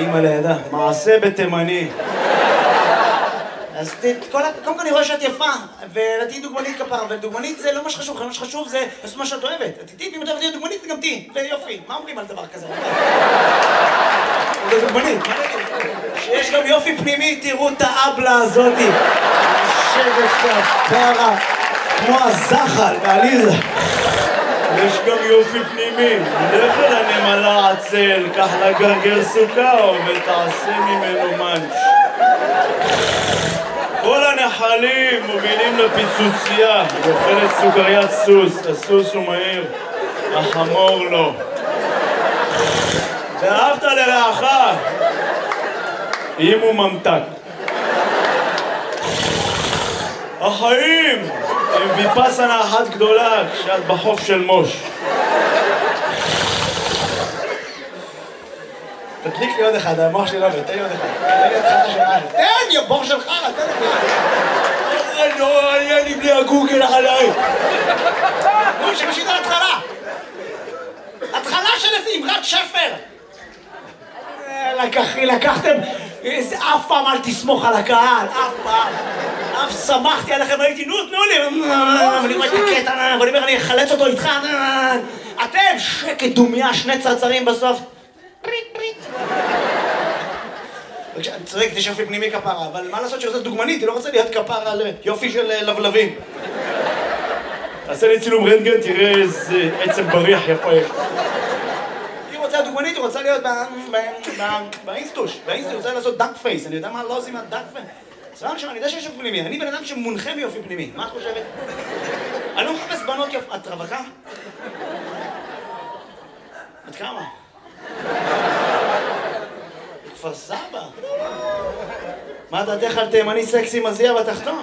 אימא לידה. מעשה בתימני. אז קודם כל אני רואה שאת יפה, ותהיי דוגמנית כפרה, ודוגמנית זה לא מה שחשוב, מה שחשוב זה לעשות מה שאת אוהבת. תהיי, ואם את אוהבת להיות דוגמנית, גם תהיי, ויופי. מה אומרים על דבר כזה? זה דוגמנית, מה נגיד? שיש גם יופי פנימי, תראו את האבלה הזאתי. יושבת כפרה, כמו הזחל בעליזה. יש גם יופי פנימי. לך אל הנמלה עצל, קח לה גרגר סוכר ותעשה ממנו מאנץ'. כל הנחלים מובילים לפיצוצייה, היא אוכלת סוכריית סוס, הסוס הוא מהיר, החמור לא. ואהבת לרעך, אם הוא ממתק. החיים הם ויפאסנה אחת גדולה כשאת בחוף של מוש. תדליק לי עוד אחד, המוח שלי לא עובד, תן לי עוד אחד. תן לי עוד אחד. תן, יא בור שלך, תן לי. לא, אני בלי הגוגל עליי. נו, שמשית על התחלה. התחלה של איזה אמרת שפר. לקחתם, אף פעם אל תסמוך על הקהל, אף פעם. אף שמחתי עליכם, הייתי, נו, תנו לי. ואני רואה את הקטע, ואני אומר, אני אחלץ אותו איתך. אתם, שקט דומיה, שני צרצרים בסוף. אני צודק, יש יופי פנימי כפרה, אבל מה לעשות שזאת דוגמנית? היא לא רוצה להיות כפרה על יופי של לבלבים. תעשה לי צילום רנטגן, תראה איזה עצם בריח יפה יש. היא רוצה דוגמנית, היא רוצה להיות באינסטוש. באינסטוש, היא רוצה לעשות דאק פייס. אני יודע מה לא עושים מהדאק פייס. סבבה עכשיו, אני יודע שיש יופי פנימי. אני בן אדם שמונחה מיופי פנימי. מה את חושבת? אני לא מחפש בנות יופי. את רווקה? את כמה? כפר סבא. מה דעתך על תימני סקסי מזיע בתחתון?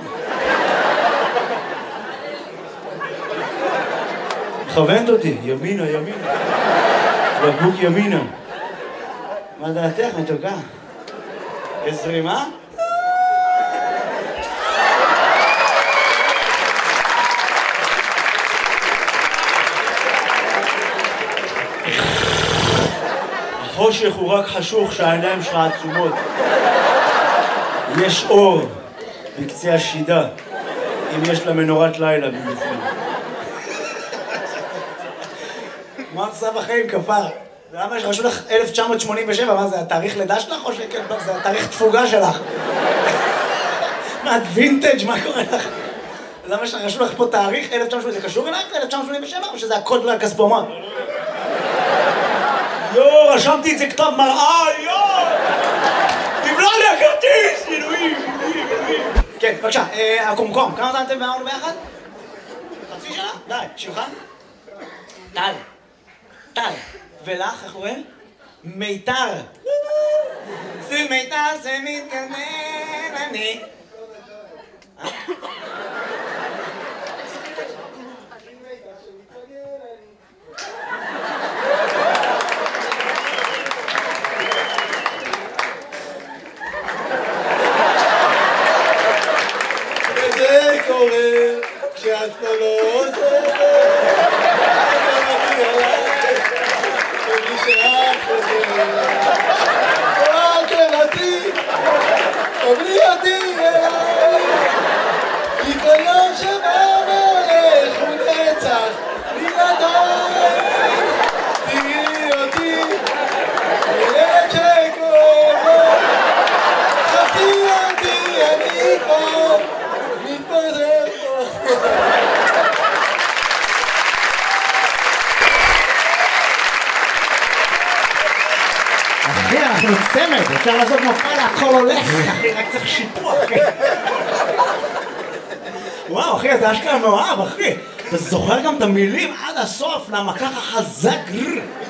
מכוונת אותי, ימינה, ימינה. בקבוק ימינה. מה דעתך, מתוקה? יש זרימה? החושך הוא רק חשוך שהעיניים שלך עצומות. יש אור בקצה השידה, אם יש לה מנורת לילה במיוחד. מה מצב החיים כפר? למה שרשו לך 1987? מה זה, התאריך לידה שלך או שכן? זה התאריך תפוגה שלך. מה, את וינטג'? מה קורה לך? למה שרשו לך פה תאריך 1987? זה קשור אלייך ל-1987 או שזה הקוד לכספומט? יו, רשמתי את זה כתב מראה, יו! תבלע לי הכרטיס, אלוהים, אלוהים, אלוהים. כן, בבקשה, הקומקום, כמה זמן אתם ואמרנו ביחד? חצי שנה? די, שמך? טל. טל. ולך, איך קוראים? מיתר. זה מיתר, זה מתגנן, אני. וזה קורה כשאת פה לא עוזרת. ומי שאת חוזרת. רק אליי, תבלי אותי אליי. כי כל יום שבא והולך הוא נצח בלעדיי. תראי אותי, ילד שכואב לו. חפי אותי, אני פה. מתפזר פה. אחי, אנחנו צמד, אפשר לעשות מופע להכל הולך, אחי, רק צריך שיפוע, אחי. וואו, אחי, אתה אשכרה מאוהב, אחי. אתה זוכר גם את המילים עד הסוף, למה ככה חזק?